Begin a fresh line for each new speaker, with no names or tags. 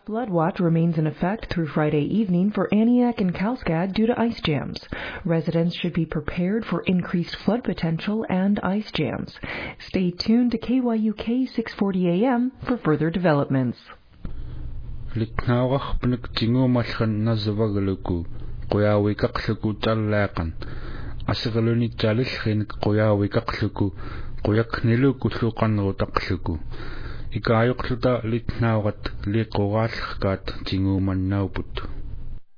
Flood watch remains in effect through Friday evening for Aniak and Kalskag due to ice jams. Residents should be prepared for increased flood potential and ice jams. Stay tuned to KYUK 640 AM for further developments.
Litnaawaqpanak tinguumallan nasavagaluku quyaawiqaqluku tallaaqan asiqalunitsalillrinik quyaawiqaqluku quyakniluku luqanrutaqluku ikaayoqluta litnaawat liqoraallerkaat tinguumannauput